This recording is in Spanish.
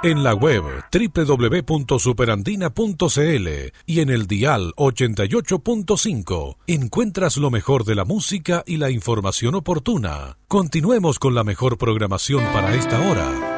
En la web www.superandina.cl y en el dial 88.5 encuentras lo mejor de la música y la información oportuna. Continuemos con la mejor programación para esta hora.